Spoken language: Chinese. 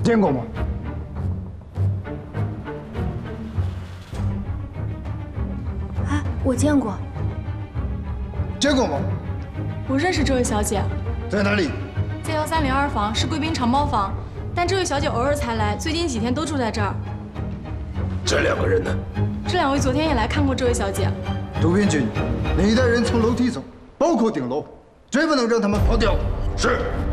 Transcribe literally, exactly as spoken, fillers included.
见过吗？ 哎，我见过。 见过吗？ 我认识这位小姐， 在哪里？ 在幺三零二房，是贵宾长包房。但这位小姐偶尔才来，最近几天都住在这儿。 这两个人呢？ 这两位昨天也来看过这位小姐。 周边军，你带人从楼梯走，包括顶楼，绝不能让他们跑掉。 是。